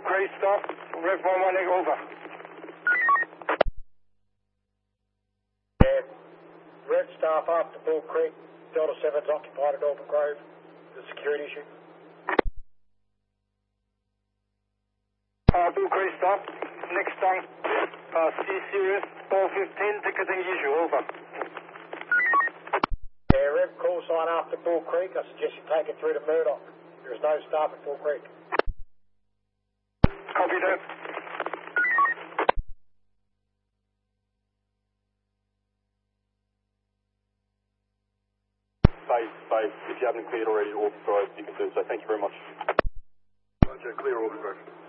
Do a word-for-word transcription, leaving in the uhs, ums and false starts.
Grey stop. Rev one one eight over. Yeah. Red staff after Bull Creek. Delta seven's occupied at Alton Grove. The security issue. Uh, Bull Creek stop. Next time. Uh, C Sirius four fifteen, ticketing issue, over. Yeah, Rev call sign after Bull Creek. I suggest you take it through to Murdoch. There is no staff at Bull Creek. Copy that. Base, base, if you haven't cleared already to Auburn Grove, you can do so. Thank you very much. Roger, clear Auburn Grove.